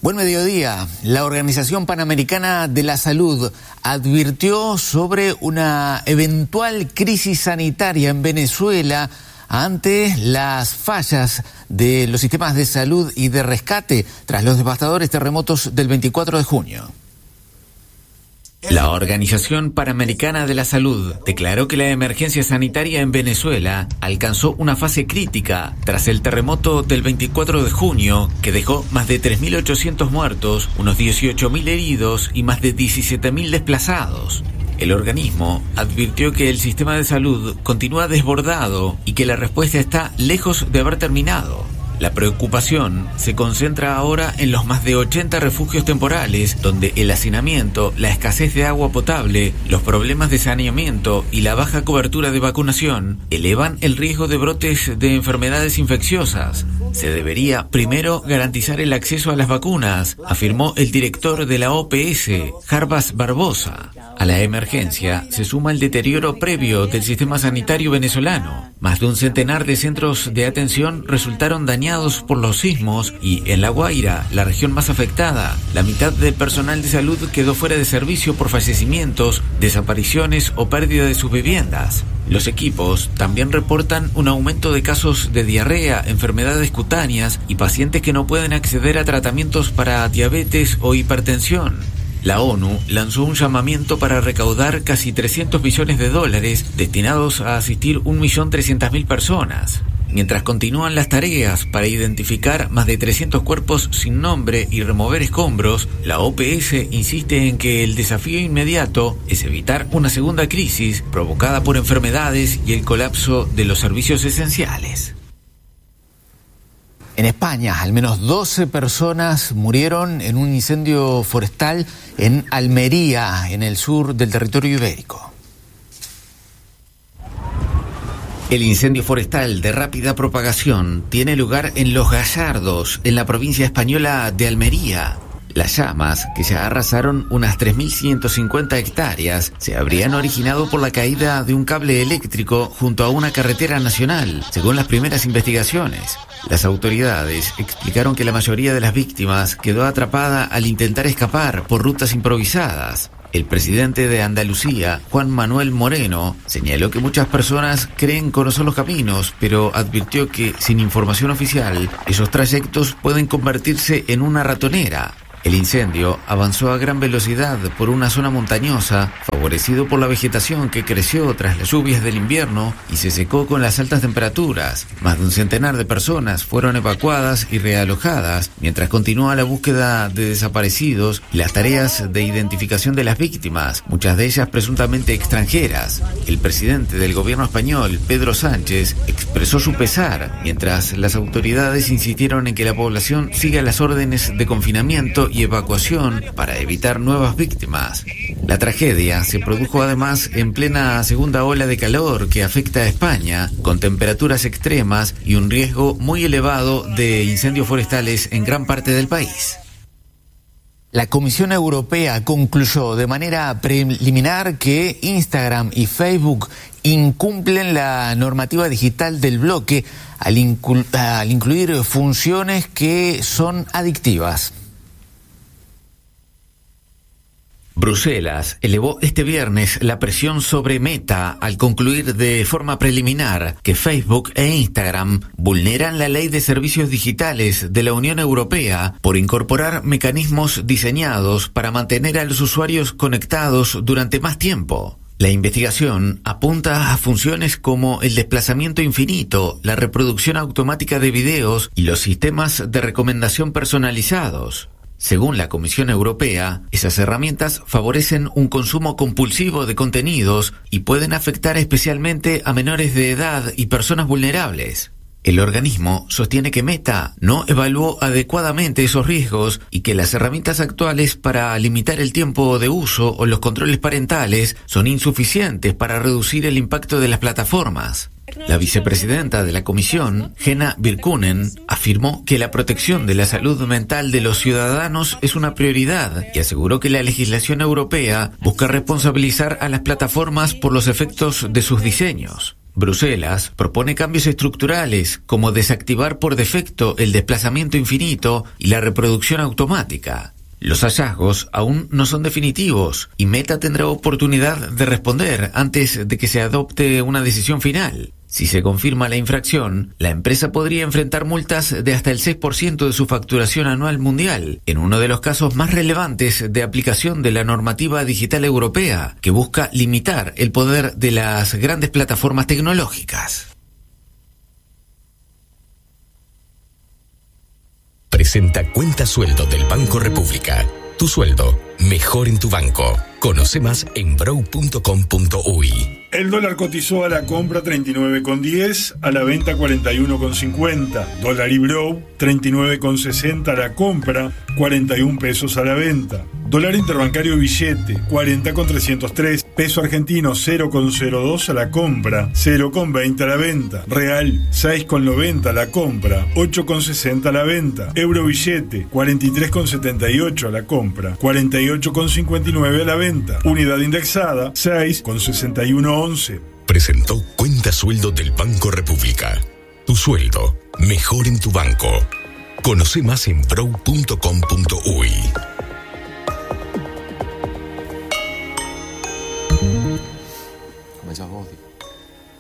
Buen mediodía. La Organización Panamericana de la Salud advirtió sobre una eventual crisis sanitaria en Venezuela ante las fallas de los sistemas de salud y de rescate tras los devastadores terremotos del 24 de junio. La Organización Panamericana de la Salud declaró que la emergencia sanitaria en Venezuela alcanzó una fase crítica tras el terremoto del 24 de junio, que dejó más de 3.800 muertos, unos 18.000 heridos y más de 17.000 desplazados. El organismo advirtió que el sistema de salud continúa desbordado y que la respuesta está lejos de haber terminado. La preocupación se concentra ahora en los más de 80 refugios temporales, donde el hacinamiento, la escasez de agua potable, los problemas de saneamiento y la baja cobertura de vacunación elevan el riesgo de brotes de enfermedades infecciosas. Se debería primero garantizar el acceso a las vacunas, afirmó el director de la OPS, Jarbas Barbosa. A la emergencia se suma el deterioro previo del sistema sanitario venezolano. Más de un centenar de centros de atención resultaron dañados por los sismos y en La Guaira, la región más afectada, la mitad del personal de salud quedó fuera de servicio por fallecimientos, desapariciones o pérdida de sus viviendas. Los equipos también reportan un aumento de casos de diarrea, enfermedades cutáneas y pacientes que no pueden acceder a tratamientos para diabetes o hipertensión. La ONU lanzó un llamamiento para recaudar casi $300 millones destinados a asistir 1.300.000 personas. Mientras continúan las tareas para identificar más de 300 cuerpos sin nombre y remover escombros, la OPS insiste en que el desafío inmediato es evitar una segunda crisis provocada por enfermedades y el colapso de los servicios esenciales. En España, al menos 12 personas murieron en un incendio forestal en Almería, en el sur del territorio ibérico. El incendio forestal de rápida propagación tiene lugar en Los Gallardos, en la provincia española de Almería. Las llamas, que ya arrasaron unas 3.150 hectáreas, se habrían originado por la caída de un cable eléctrico junto a una carretera nacional, según las primeras investigaciones. Las autoridades explicaron que la mayoría de las víctimas quedó atrapada al intentar escapar por rutas improvisadas. El presidente de Andalucía, Juan Manuel Moreno, señaló que muchas personas creen conocer los caminos, pero advirtió que, sin información oficial, esos trayectos pueden convertirse en una ratonera. El incendio avanzó a gran velocidad por una zona montañosa, favorecido por la vegetación que creció tras las lluvias del invierno y se secó con las altas temperaturas. Más de un centenar de personas fueron evacuadas y realojadas, mientras continúa la búsqueda de desaparecidos y las tareas de identificación de las víctimas, muchas de ellas presuntamente extranjeras. El presidente del gobierno español, Pedro Sánchez, expresó su pesar, mientras las autoridades insistieron en que la población siga las órdenes de confinamiento y evacuación para evitar nuevas víctimas. La tragedia se produjo además en plena segunda ola de calor que afecta a España, con temperaturas extremas y un riesgo muy elevado de incendios forestales en gran parte del país. La Comisión Europea concluyó de manera preliminar que Instagram y Facebook incumplen la normativa digital del bloque al incluir funciones que son adictivas. Bruselas elevó este viernes la presión sobre Meta al concluir de forma preliminar que Facebook e Instagram vulneran la Ley de Servicios Digitales de la Unión Europea por incorporar mecanismos diseñados para mantener a los usuarios conectados durante más tiempo. La investigación apunta a funciones como el desplazamiento infinito, la reproducción automática de videos y los sistemas de recomendación personalizados. Según la Comisión Europea, esas herramientas favorecen un consumo compulsivo de contenidos y pueden afectar especialmente a menores de edad y personas vulnerables. El organismo sostiene que Meta no evaluó adecuadamente esos riesgos y que las herramientas actuales para limitar el tiempo de uso o los controles parentales son insuficientes para reducir el impacto de las plataformas. La vicepresidenta de la Comisión, Henna Virkkunen, afirmó que la protección de la salud mental de los ciudadanos es una prioridad y aseguró que la legislación europea busca responsabilizar a las plataformas por los efectos de sus diseños. Bruselas propone cambios estructurales como desactivar por defecto el desplazamiento infinito y la reproducción automática. Los hallazgos aún no son definitivos y Meta tendrá oportunidad de responder antes de que se adopte una decisión final. Si se confirma la infracción, la empresa podría enfrentar multas de hasta el 6% de su facturación anual mundial, en uno de los casos más relevantes de aplicación de la normativa digital europea, que busca limitar el poder de las grandes plataformas tecnológicas. Presenta Cuenta Sueldo del Banco República. Tu sueldo, mejor en tu banco. Conoce más en brow.com.uy. El dólar cotizó a la compra 39,10, a la venta 41,50. Dólar Ibrow 39,60 a la compra, 41 pesos a la venta. Dólar interbancario billete 40,303. Peso argentino 0,02 a la compra, 0,20 a la venta. Real 6,90 a la compra, 8,60 a la venta. Euro billete 43,78 a la compra, 48,59 a la venta. Unidad indexada 6,6111. Presentó Cuenta Sueldo del Banco República. Tu sueldo, mejor en tu banco. Conoce más en brow.com.uy.